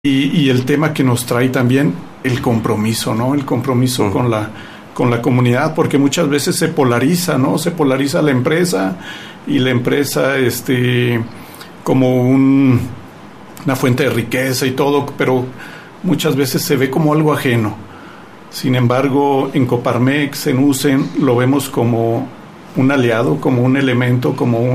Y el tema que nos trae también el compromiso, ¿no? El compromiso con la comunidad, porque muchas veces se polariza, ¿no? Se polariza la empresa y la empresa como una fuente de riqueza y todo, pero muchas veces se ve como algo ajeno. Sin embargo, en Coparmex, en USEN, lo vemos como un aliado, como un elemento, como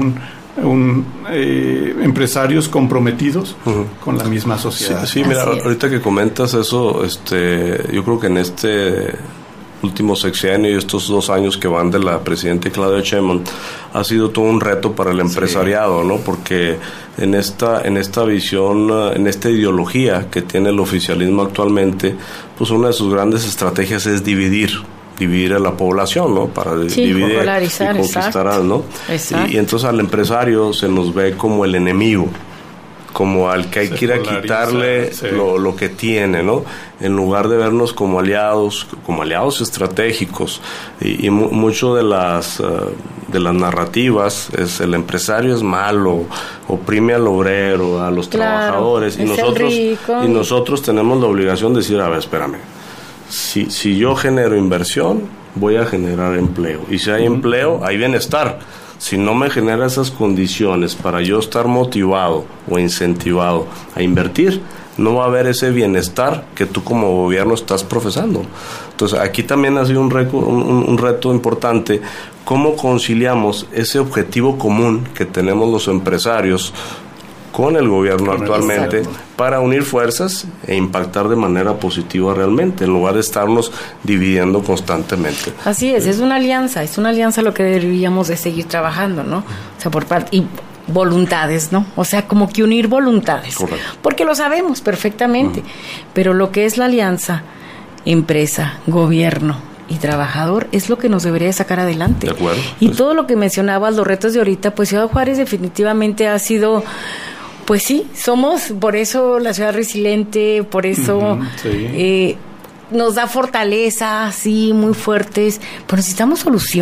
empresarios comprometidos con la misma sociedad. Sí, mira, ahorita que comentas eso, yo creo que en este último sexenio y estos 2 años que van de la presidenta Claudia Sheinbaum ha sido todo un reto para el empresariado, ¿no? Porque en esta visión, en esta ideología que tiene el oficialismo actualmente, pues una de sus grandes estrategias es dividir a la población, ¿no? Para dividir y conquistar, ¿no? Y entonces al empresario se nos ve como el enemigo, como al que hay que ir a quitarle lo que tiene, ¿no? En lugar de vernos como aliados estratégicos. Y mucho de las narrativas es el empresario es malo, oprime al obrero, a los trabajadores, y nosotros tenemos la obligación de decir, a ver, espérame, si yo genero inversión, voy a generar empleo, y si hay empleo, hay bienestar. Si no me genera esas condiciones para yo estar motivado o incentivado a invertir, no va a haber ese bienestar que tú como gobierno estás profesando. Entonces aquí también ha sido un reto importante, cómo conciliamos ese objetivo común que tenemos los empresarios con el gobierno actualmente para unir fuerzas e impactar de manera positiva realmente, en lugar de estarnos dividiendo constantemente. Así es una alianza lo que deberíamos de seguir trabajando, ¿no? O sea, por parte y voluntades, ¿no? O sea, como que unir voluntades. Correcto. Porque lo sabemos perfectamente, pero lo que es la alianza, empresa, gobierno y trabajador es lo que nos debería sacar adelante. De acuerdo. Y todo lo que mencionabas, los retos de ahorita, pues Ciudad Juárez definitivamente ha sido... Pues sí, somos por eso la ciudad resiliente, por eso nos da fortaleza, sí, muy fuertes, pero necesitamos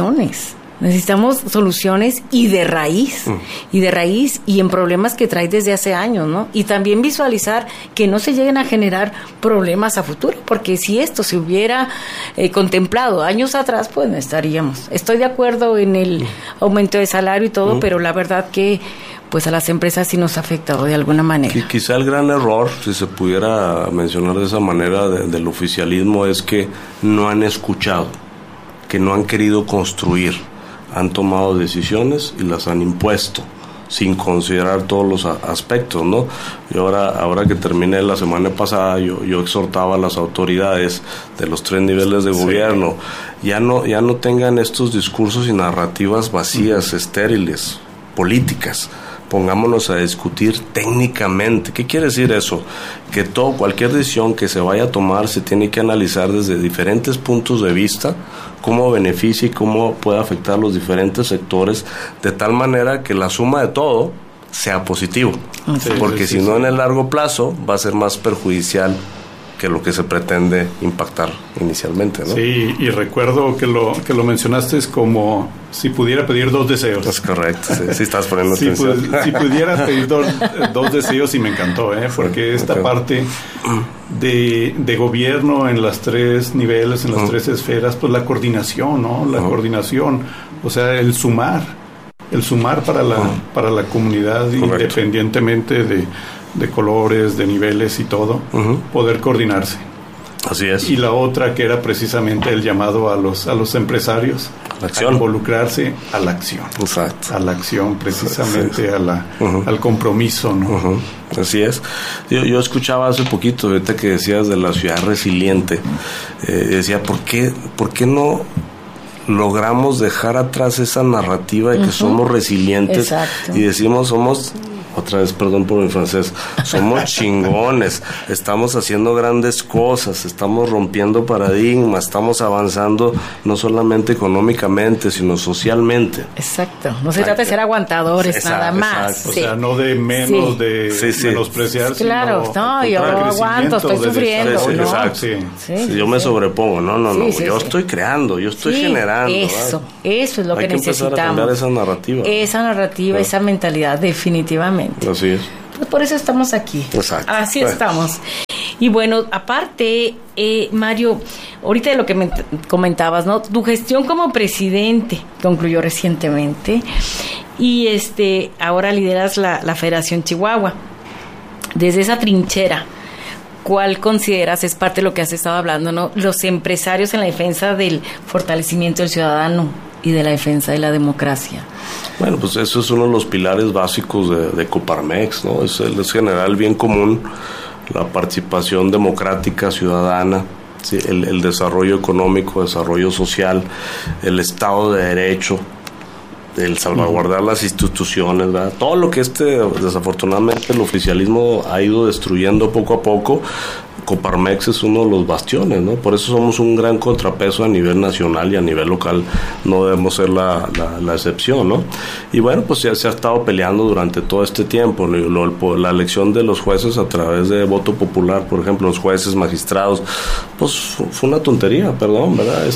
soluciones y de raíz, y en problemas que trae desde hace años, ¿no? Y también visualizar que no se lleguen a generar problemas a futuro, porque si esto se hubiera contemplado años atrás, pues no estaríamos. Estoy de acuerdo en el aumento de salario y todo, pero la verdad que pues a las empresas sí nos ha afectado de alguna manera. Quizá el gran error, si se pudiera mencionar de esa manera, del oficialismo es que no han escuchado, que no han querido construir, han tomado decisiones y las han impuesto sin considerar todos los aspectos, ¿no? Y ahora que terminé la semana pasada, yo exhortaba a las autoridades de los 3 niveles de gobierno, ya no tengan estos discursos y narrativas vacías, estériles, políticas. Pongámonos a discutir técnicamente. ¿Qué quiere decir eso? Que cualquier decisión que se vaya a tomar se tiene que analizar desde diferentes puntos de vista, cómo beneficia y cómo puede afectar a los diferentes sectores, de tal manera que la suma de todo sea positivo. Porque si no, en el largo plazo va a ser más perjudicial que lo que se pretende impactar inicialmente, ¿no? Sí, y recuerdo que lo mencionaste es como si pudiera pedir 2 deseos. Es correcto, sí estás poniendo atención. Si pudieras pedir dos deseos, y me encantó, porque esta parte de gobierno en las 3 niveles, en las 3 esferas, pues la coordinación, ¿no? La coordinación, o sea, el sumar para la comunidad, independientemente de colores, de niveles y todo, poder coordinarse. Así es. Y la otra que era precisamente el llamado a los empresarios a involucrarse a la acción. Exacto. A la acción, precisamente al compromiso, ¿no? Así es. Yo escuchaba hace poquito, ahorita que decías de la ciudad resiliente, decía, ¿por qué no logramos dejar atrás esa narrativa de que somos resilientes? Exacto. Y decimos otra vez, perdón por mi francés, somos chingones, estamos haciendo grandes cosas, estamos rompiendo paradigmas, estamos avanzando no solamente económicamente, sino socialmente. Exacto, no se trata de ser aguantadores, nada más. Exacto. O sea, no de menos, de menospreciar, claro, no, yo aguanto, estoy sufriendo. Exacto. Yo me sobrepongo, no, yo estoy creando, yo estoy generando. Eso es lo que necesitamos. Hay que empezar a cambiar esa narrativa. Esa mentalidad, definitivamente. Así es. Pues por eso estamos aquí. Exacto. Así estamos. Y bueno, aparte, Mario, ahorita de lo que me comentabas, ¿no? Tu gestión como presidente concluyó recientemente y ahora lideras la Federación Chihuahua. Desde esa trinchera, ¿cuál consideras es parte de lo que has estado hablando, ¿no? Los empresarios en la defensa del fortalecimiento del ciudadano y de la defensa de la democracia. Bueno, pues eso es uno de los pilares básicos de Coparmex, ¿no? Es generar el bien común, la participación democrática ciudadana, ¿sí? El desarrollo económico, desarrollo social, el Estado de Derecho, el salvaguardar las instituciones, ¿verdad? Todo lo que desafortunadamente el oficialismo ha ido destruyendo poco a poco. Coparmex es uno de los bastiones, ¿no? Por eso somos un gran contrapeso a nivel nacional y a nivel local no debemos ser la excepción, ¿no? Y bueno, pues ya se ha estado peleando durante todo este tiempo, la elección de los jueces a través de voto popular, por ejemplo, los jueces, magistrados, pues fue una tontería, perdón, ¿verdad?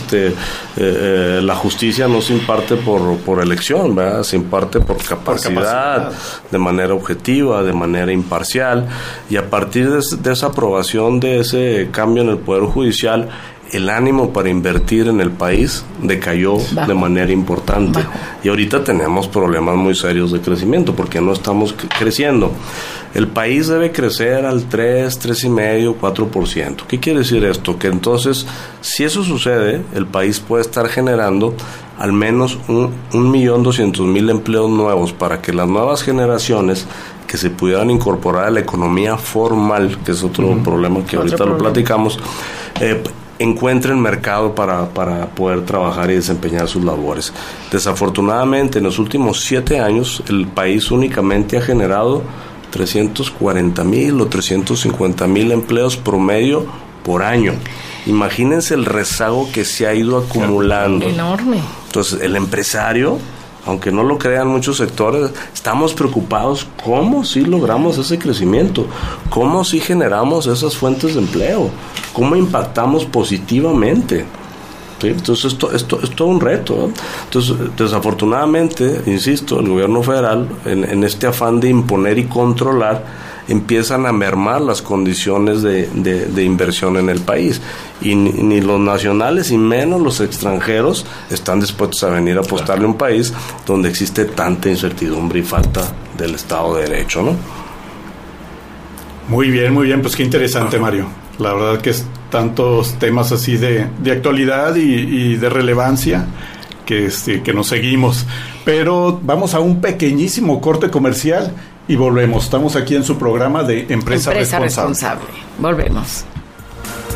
La justicia no se imparte por elección, ¿verdad? Se imparte por capacidad, de manera objetiva, de manera imparcial, y a partir de esa aprobación de ese cambio en el Poder Judicial, el ánimo para invertir en el país decayó de manera importante. Y ahorita tenemos problemas muy serios de crecimiento porque no estamos creciendo. El país debe crecer al 3,5%, 4%. ¿Qué quiere decir esto? Que entonces, si eso sucede, el país puede estar generando al menos 1,200,000 empleos nuevos para que las nuevas generaciones que se pudieran incorporar a la economía formal, que es otro problema que ahorita lo platicamos, encuentren mercado para poder trabajar y desempeñar sus labores. Desafortunadamente, en los últimos 7 años, el país únicamente ha generado 340,000 o 350,000 empleos promedio por año. Imagínense el rezago que se ha ido acumulando. Enorme. Entonces, el empresario, aunque no lo crean muchos sectores, estamos preocupados cómo sí logramos ese crecimiento, cómo sí generamos esas fuentes de empleo, cómo impactamos positivamente. ¿Sí? Entonces esto es todo un reto, ¿no? Entonces, desafortunadamente, insisto, el gobierno federal, en este afán de imponer y controlar, empiezan a mermar las condiciones de inversión en el país, y ni los nacionales y menos los extranjeros están dispuestos a venir a apostarle a un país donde existe tanta incertidumbre y falta del Estado de Derecho, ¿no? Muy bien, pues qué interesante, Mario. La verdad que es tantos temas así de actualidad y de relevancia que nos seguimos. Pero vamos a un pequeñísimo corte comercial y volvemos. Estamos aquí en su programa de Empresa Responsable. Volvemos.